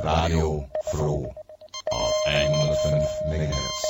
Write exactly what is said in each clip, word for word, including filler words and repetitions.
Radio Froh auf hundertfünf Megahertz.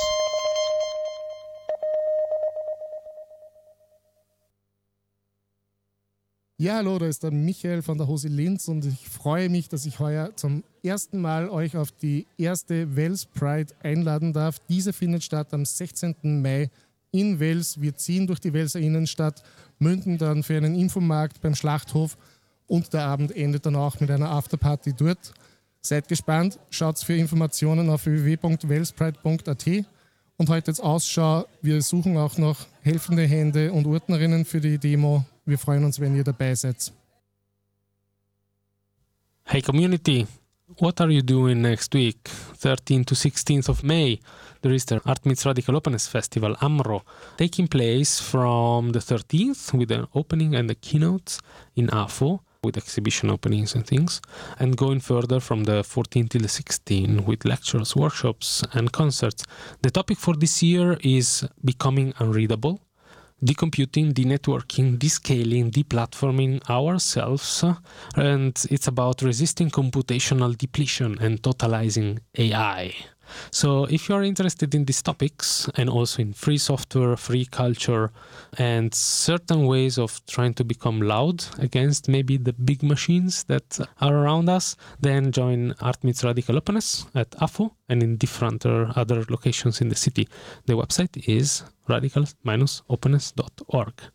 Ja, hallo, da ist der Michael von der Hosi Linz und ich freue mich, dass ich heuer zum ersten Mal euch auf die erste Wels Pride einladen darf. Diese findet statt am sechzehnten Mai in Wels. Wir ziehen durch die Welser Innenstadt, münden dann für einen Infomarkt beim Schlachthof und der Abend endet dann auch mit einer Afterparty dort. Seid gespannt, schaut für Informationen auf w w w punkt welspride punkt a t und heute jetzt Ausschau. Wir suchen auch noch helfende Hände und Ordnerinnen für die Demo. Wir freuen uns, wenn ihr dabei seid. Hey community, what are you doing next week? thirteenth to sixteenth of May, there is the Art Meets Radical Openness Festival, AMRO, taking place from the thirteenth with an opening and the keynotes in A F O, with exhibition openings and things, and going further from the fourteenth till the sixteenth with lectures, workshops and concerts. The topic for this year is becoming unreadable, decomputing, denetworking, descaling, deplatforming ourselves, and it's about resisting computational depletion and totalizing A I. So if you are interested in these topics and also in free software, free culture, and certain ways of trying to become loud against maybe the big machines that are around us, then join Art Meets Radical Openness at A F O and in different uh, other locations in the city. The website is radical dash openness dot org.